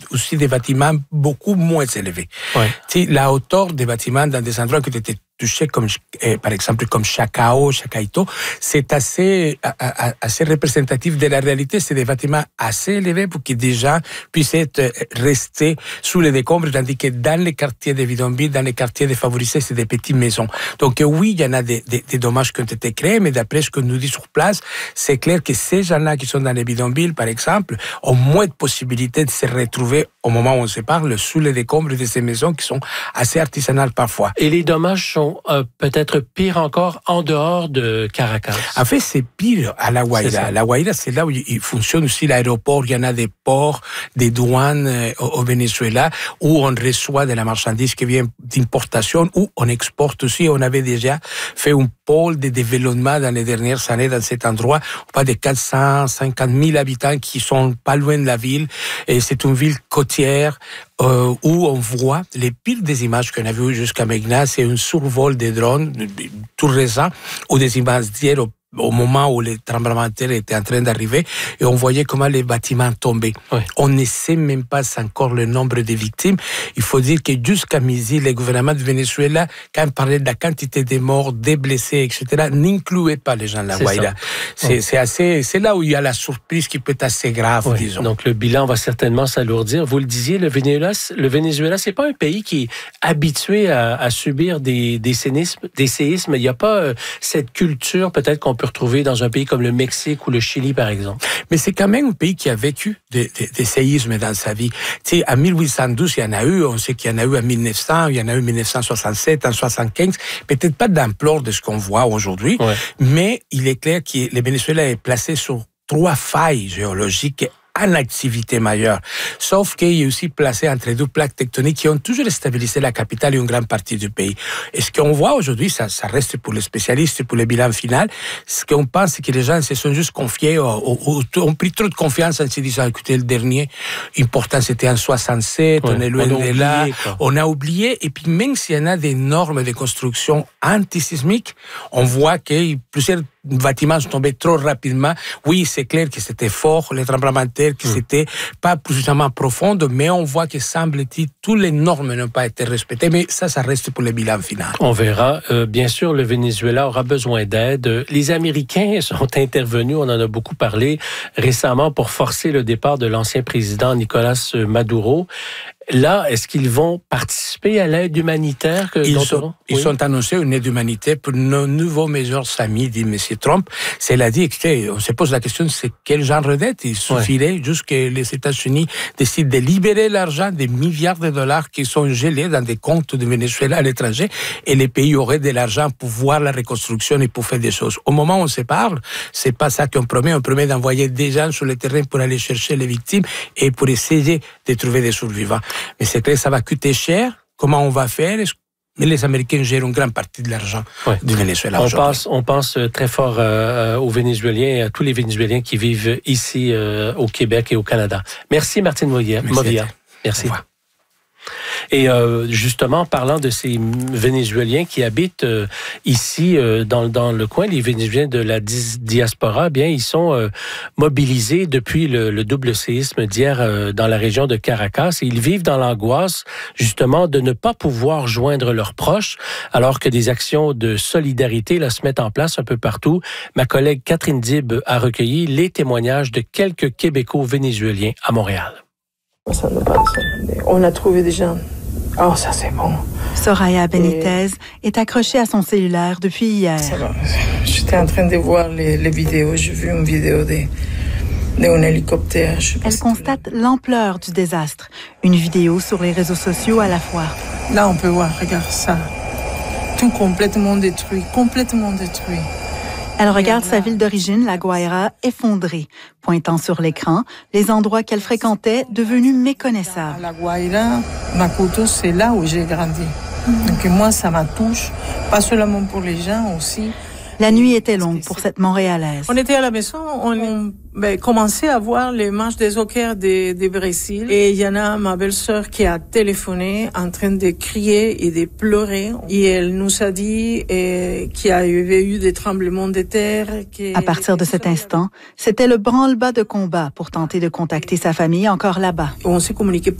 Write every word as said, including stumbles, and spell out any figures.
aussi des bâtiments beaucoup moins élevés. Ouais. Tu sais, la hauteur des bâtiments dans des endroits qui étaient touchés, comme, eh, par exemple, comme Chacao, Chacaito, c'est assez, a, a, assez représentatif de la réalité. C'est des bâtiments assez élevés pour que des gens puissent être, rester sous les décombres, tandis que dans les quartiers des bidonvilles, dans les quartiers défavorisés, c'est des petites maisons. Donc, oui, il y en a des, des, des dommages qui ont été créés, mais d'après ce que nous dit sur place, c'est clair que ces gens-là qui sont dans les bidonvilles, par exemple, ont moins de possibilités de se retrouver au moment où on se parle sous les décombres de ces maisons qui sont assez artisanales parfois. Et les dommages sont Euh, peut-être pire encore en dehors de Caracas. En fait, c'est pire à La Guaira. La Guaira, c'est là où il fonctionne aussi l'aéroport. Il y en a des ports, des douanes euh, au, au Venezuela où on reçoit de la marchandise qui vient d'importation, où on exporte aussi. On avait déjà fait un pôle de développement dans les dernières années dans cet endroit. On parle de quatre cent cinquante mille habitants qui sont pas loin de la ville. Et c'est une ville côtière euh, où on voit les pires des images qu'on a vues jusqu'à maintenant. C'est un survol des drones, tout récent, ou des images d'hier au, au moment où les tremblements de terre étaient en train d'arriver, et on voyait comment les bâtiments tombaient. Oui. On ne sait même pas encore le nombre de victimes. Il faut dire que jusqu'à midi, le gouvernement du Venezuela, quand il parlait de la quantité de morts, des blessés, et cetera, n'incluait pas les gens de la Guaira. C'est, oui. c'est, assez, c'est là où il y a la surprise qui peut être assez grave, oui. disons. Donc le bilan va certainement s'alourdir. Vous le disiez, le Venezuela, le Venezuela, c'est pas un pays qui est habitué à, à subir des, des séismes. Des séismes. Il n'y a pas euh, cette culture peut-être qu'on peut retrouver dans un pays comme le Mexique ou le Chili, par exemple. Mais c'est quand même un pays qui a vécu des, des, des séismes dans sa vie. Tu sais, en mille huit cent douze, il y en a eu, on sait qu'il y en a eu en mille neuf cents, il y en a eu en mille neuf cent soixante-sept, en soixante-quinze, peut-être pas d'ampleur de ce qu'on voit aujourd'hui, ouais. mais il est clair que le Venezuela est placé sur trois failles géologiques en activité majeure. Sauf qu'il est aussi placé entre deux plaques tectoniques qui ont toujours stabilisé la capitale et une grande partie du pays. Et ce qu'on voit aujourd'hui, ça, ça reste pour les spécialistes, pour le bilan final, ce qu'on pense, c'est que les gens se sont juste confiés, ou ont pris trop de confiance en se disant, écoutez, le dernier important, c'était en soixante-sept, ouais, on est loin de là, quoi. On a oublié, et puis même s'il y en a des normes de construction antisismiques, on voit que plusieurs bâtiments sont tombés trop rapidement. Oui, c'est clair que c'était fort, les tremblements de terre, que mmh. c'était pas suffisamment profond, mais on voit que, semble-t-il, toutes les normes n'ont pas été respectées, mais ça, ça reste pour le bilan final. On verra. Euh, bien sûr, le Venezuela aura besoin d'aide. Les Américains sont intervenus, on en a beaucoup parlé récemment, pour forcer le départ de l'ancien président Nicolas Maduro. Là, est-ce qu'ils vont participer à l'aide humanitaire que ils dont sont, on... Ils oui. sont annoncés une aide humanitaire pour nos nouveaux meilleurs amis, dit M. Trump. Cela dit, écoutez, on se pose la question, c'est quel genre d'aide? Il suffirait ouais. juste que les États-Unis décident de libérer l'argent, des milliards de dollars qui sont gelés dans des comptes du Venezuela à l'étranger, et les pays auraient de l'argent pour voir la reconstruction et pour faire des choses. Au moment où on se parle, c'est pas ça qu'on promet. On promet d'envoyer des gens sur le terrain pour aller chercher les victimes et pour essayer de trouver des survivants. Mais c'est clair, ça va coûter cher. Comment on va faire? Mais les Américains gèrent une grande partie de l'argent ouais. du Venezuela. On pense, on pense très fort euh, aux Vénézuéliens et à tous les Vénézuéliens qui vivent ici euh, au Québec et au Canada. Merci Martine Movia. Merci. Merci. Au revoir. Et euh, justement, parlant de ces Vénézuéliens qui habitent euh, ici euh, dans, dans le coin, les Vénézuéliens de la diaspora, eh bien, ils sont euh, mobilisés depuis le, le double séisme d'hier euh, dans la région de Caracas. Et ils vivent dans l'angoisse, justement, de ne pas pouvoir joindre leurs proches, alors que des actions de solidarité là, se mettent en place un peu partout. Ma collègue Catherine Dib a recueilli les témoignages de quelques Québéco-Vénézuéliens à Montréal. On a trouvé des gens. Oh, ça c'est bon. Soraya Benitez Et... est accrochée à son cellulaire depuis hier. Ça va. J'étais en train de voir les, les vidéos. J'ai vu une vidéo de, d'un hélicoptère. Elle constate l'ampleur du désastre. Une vidéo sur les réseaux sociaux à la fois. Là, on peut voir, regarde ça. Tout complètement détruit, complètement détruit. Elle regarde sa ville d'origine, La Guaira, effondrée, pointant sur l'écran les endroits qu'elle fréquentait devenus méconnaissables. La Guaira, Macuto, c'est là où j'ai grandi. Mm-hmm. Donc moi, ça m'a touché, pas seulement pour les gens aussi. La nuit était longue pour cette Montréalaise. On était à la maison, on ben, commençait à voir les matchs des hockey de, de Brésil. Et il y en a ma belle-sœur qui a téléphoné en train de crier et de pleurer. Et elle nous a dit eh, qu'il y avait eu des tremblements de terre. À partir de cet instant, c'était le branle-bas de combat pour tenter de contacter sa famille encore là-bas. On s'est communiqué